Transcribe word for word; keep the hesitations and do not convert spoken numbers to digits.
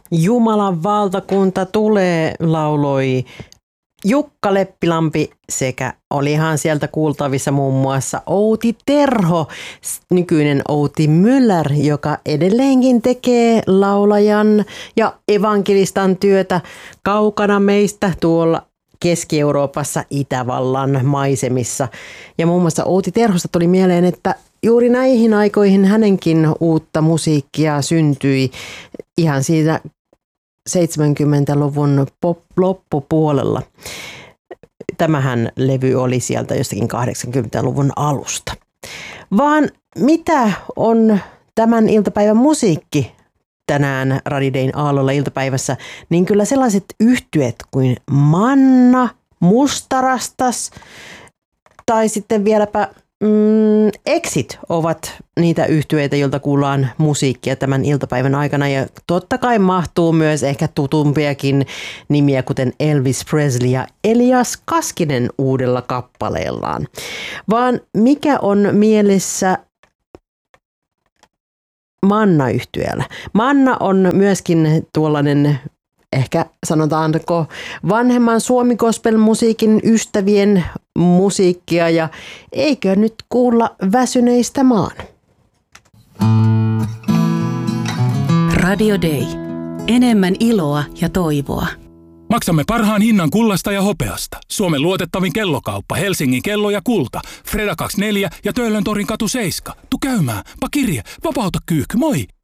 Jumalan valtakunta tulee, lauloi Jukka Leppilampi sekä olihan sieltä kuultavissa muun muassa Outi Terho, nykyinen Outi Müller, joka edelleenkin tekee laulajan ja evankelistan työtä kaukana meistä tuolla Keski-Euroopassa Itävallan maisemissa. Ja muun muassa Outi Terhosta tuli mieleen, että juuri näihin aikoihin hänenkin uutta musiikkia syntyi ihan siitä seitsemänkymmentäluvun pop- loppupuolella. Tämähän levy oli sieltä jostakin kahdeksankymmentäluvun alusta. Vaan mitä on tämän iltapäivän musiikki tänään Radidayn aallolla iltapäivässä, niin kyllä sellaiset yhtyeet kuin Manna, Mustarastas tai sitten vieläpä Mm, Exit ovat niitä yhtyeitä, joilta kuullaan musiikkia tämän iltapäivän aikana, ja totta kai mahtuu myös ehkä tutumpiakin nimiä, kuten Elvis Presley ja Elias Kaskinen uudella kappaleellaan. Vaan mikä on mielessä Manna-yhtyeellä? Manna on myöskin tuollainen, ehkä sanotaanko vanhemman suomi-gospel-musiikin ystävien musiikkia, ja eikö nyt kuulla väsyneistä maan? Radio Day. Enemmän iloa ja toivoa. Maksamme parhaan hinnan kullasta ja hopeasta. Suomen luotettavin kellokauppa, Helsingin kello ja kulta. Freda kaksikymmentäneljä ja Töölön torin katu seitsemän. Tu käymään, pa kirje, vapauta kyykky, moi!